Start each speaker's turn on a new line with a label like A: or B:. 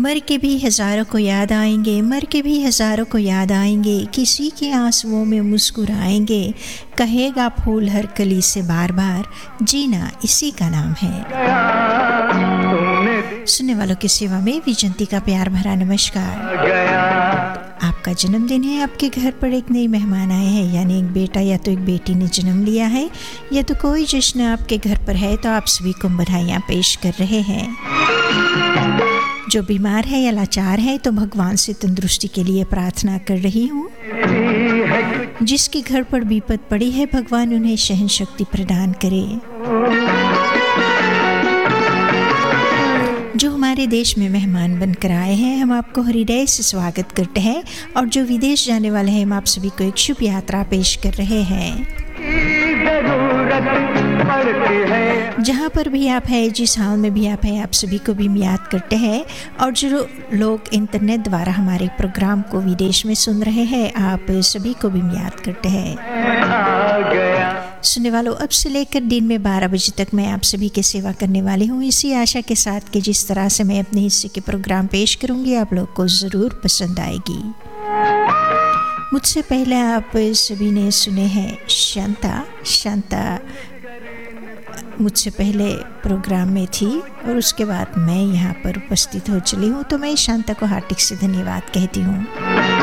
A: मर के भी हज़ारों को याद आएंगे, मर के भी हज़ारों को याद आएंगे, किसी के आंसुओं में मुस्कुराएंगे, कहेगा फूल हर कली से बार बार, जीना इसी का नाम है। सुनने वालों की सेवा में विजंती का प्यार भरा नमस्कार। आपका जन्मदिन है, आपके घर पर एक नई मेहमान आए हैं, यानी एक बेटा या तो एक बेटी ने जन्म लिया है, या तो कोई जश्न आपके घर पर है, तो आप सभी को बधाइयाँ पेश कर रहे हैं। जो बीमार है या लाचार है तो भगवान से तंदुरुस्ती के लिए प्रार्थना कर रही हूँ। जिसके घर पर विपद पड़ी है, भगवान उन्हें सहन शक्ति प्रदान करे। जो हमारे देश में मेहमान बनकर आए हैं, हम आपको हृदय से स्वागत करते हैं, और जो विदेश जाने वाले हैं, हम आप सभी को एक शुभ यात्रा पेश कर रहे हैं। जहाँ पर भी आप हैं, जिस हाल में भी आप हैं, आप सभी को भी याद करते हैं। और जो लोग इंटरनेट द्वारा हमारे प्रोग्राम को विदेश में सुन रहे हैं, आप सभी को भी याद करते हैं। सुनने वालों, अब से लेकर दिन में 12 बजे तक मैं आप सभी की सेवा करने वाली हूँ, इसी आशा के साथ कि जिस तरह से मैं अपने हिस्से के प्रोग्राम पेश करूँगी, आप लोग को ज़रूर पसंद आएगी। मुझसे पहले आप सभी ने सुने हैं शांता मुझसे पहले प्रोग्राम में थी, और उसके बाद मैं यहाँ पर उपस्थित हो चली हूँ, तो मैं शांता को हार्दिक से धन्यवाद कहती हूँ।